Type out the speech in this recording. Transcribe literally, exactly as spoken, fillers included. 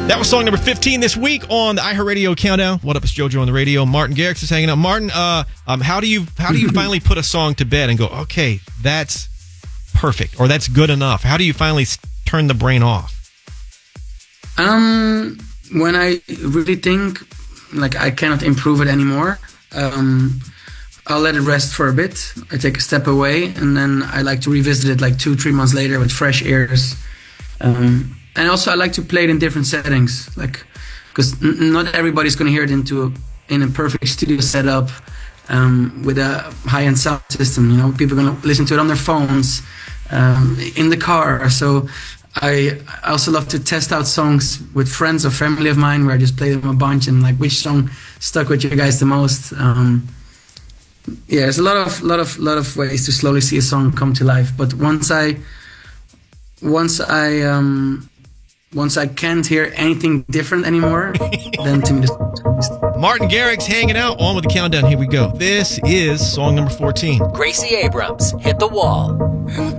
That was song number fifteen this week on the iHeartRadio Countdown. What up, it's JoJo on the radio. Martin Garrix is hanging out. Martin, uh, um, how do you how do you finally put a song to bed and go, okay, that's perfect, or that's good enough? How do you finally s- turn the brain off? Um, when I really think like I cannot improve it anymore, um, I'll let it rest for a bit. I take a step away, and then I like to revisit it like two, three months later with fresh ears. Um, And also, I like to play it in different settings, like because n- not everybody's going to hear it into a, in a perfect studio setup um, with a high-end sound system. You know, people are going to listen to it on their phones, um, in the car. So I, I also love to test out songs with friends or family of mine, where I just play them a bunch and like which song stuck with you guys the most. Um, yeah, there's a lot of lot of lot of ways to slowly see a song come to life. But once I once I um, Once I can't hear anything different anymore, then to me this Martin Garrix hanging out on with the countdown. Here we go. This is song number fourteen. Gracie Abrams, Hit the Wall.